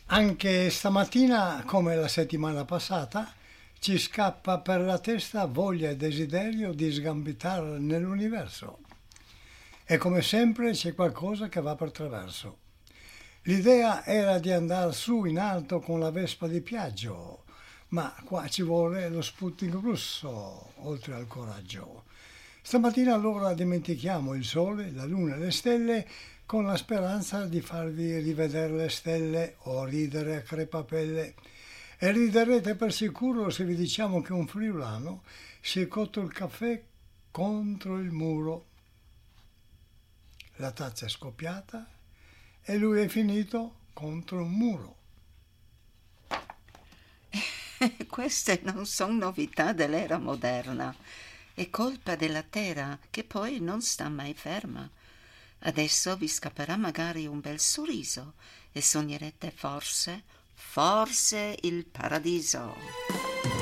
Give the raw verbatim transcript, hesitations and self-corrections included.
Anche stamattina, come la settimana passata, ci scappa per la testa voglia e desiderio di sgambitare nell'universo. E come sempre c'è qualcosa che va per traverso. L'idea era di andare su in alto con la Vespa di Piaggio, ma qua ci vuole lo Sputnik russo, oltre al coraggio. Stamattina allora dimentichiamo il sole, la luna e le stelle con la speranza di farvi rivedere le stelle o ridere a crepapelle. E riderete per sicuro se vi diciamo che un friulano si è cotto il caffè contro il muro. La tazza è scoppiata e lui è finito contro un muro. Queste non sono novità dell'era moderna. È colpa della terra che poi non sta mai ferma. Adesso vi scapperà magari un bel sorriso e sognerete forse, forse il paradiso.